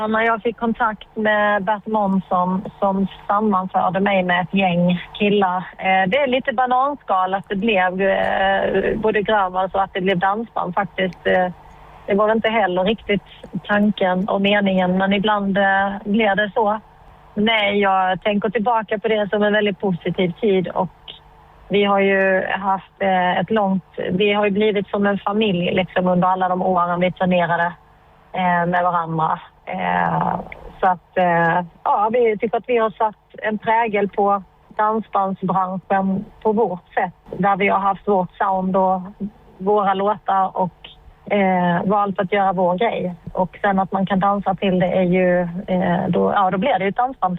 När jag fick kontakt med Bert Månsson som sammanförde mig med ett gäng killar. Det är lite bananskal att det blev både grövre och att det blev dansband faktiskt. Det var inte heller riktigt tanken och meningen, men ibland blir det så. Nej, jag tänker tillbaka på det som en väldigt positiv tid och vi har ju haft vi har ju blivit som en familj liksom under alla de åren vi turnerade med varandra. Så att vi tycker att vi har satt en prägel på dansbandsbranschen på vårt sätt. Där vi har haft vårt sound och våra låtar och valt att göra vår grej. Och sen att man kan dansa till det är ju, då blir det ju ett dansband.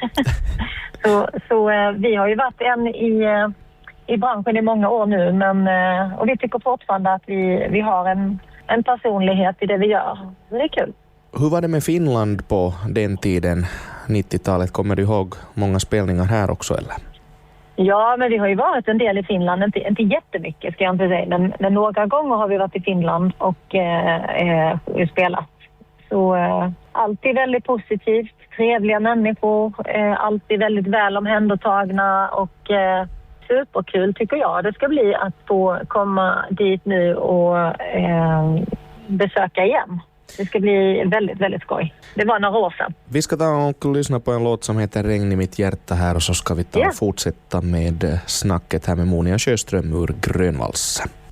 så vi har ju varit i branschen i många år nu, och vi tycker fortfarande att vi har en personlighet i det vi gör. Det är kul. Hur var det med Finland på den tiden, 90-talet? Kommer du ihåg många spelningar här också eller? Ja, men vi har ju varit en del i Finland, inte jättemycket ska jag inte säga, men några gånger har vi varit i Finland och spelat. Så alltid väldigt positivt, trevliga människor, alltid väldigt väl omhändertagna och superkul tycker jag. Det ska bli att få komma dit nu och besöka igen. Det ska bli väldigt, väldigt skoj. Det var några år sedan. Vi ska ta och lyssna på en låt som heter Regn i mitt hjärta här och så ska vi ta och fortsätta med snacket här med Monia Sjöström ur Grönvals.